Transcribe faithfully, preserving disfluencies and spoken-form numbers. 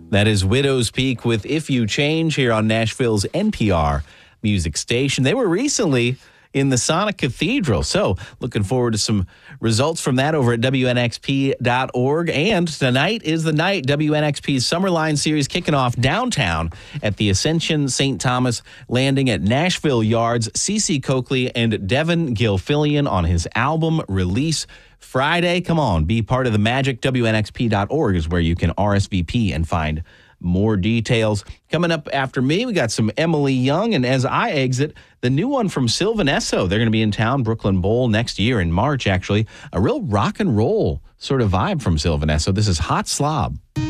That is Widow's Peak with If You Change here on Nashville's N P R music station. They were recently in the Sonic Cathedral, so looking forward to some results from that over at W N X P dot org. And tonight is the night. W N X P's Summerline Series kicking off downtown at the Ascension Saint Thomas Landing at Nashville Yards. Cece Coakley and Devin Gilfillian on his album release Friday. Come on, be part of the magic. W N X P dot org is where you can R S V P and find more details. Coming up after me, we got some Emily Young, and as I exit, the new one from Sylvan Esso. They're going to be in town, Brooklyn Bowl, next year in March, actually. A real rock and roll sort of vibe from Sylvan Esso. This is Hot Slob.